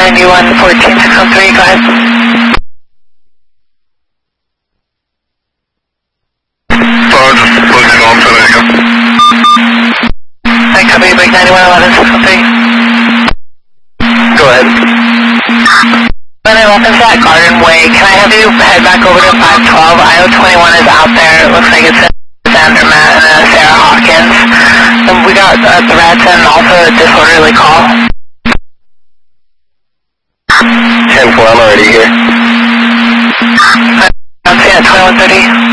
9114 go ahead. Just pushing on to there. I copy, break 9111 Go ahead. Welcome to that Garden Way. Can I have you head back over to 512? IO21 is out there. It looks like it's Sandra Matt and Sarah Hawkins. We got threats and also a disorderly call. 10-4, I'm already here. I'm seeing at 2130.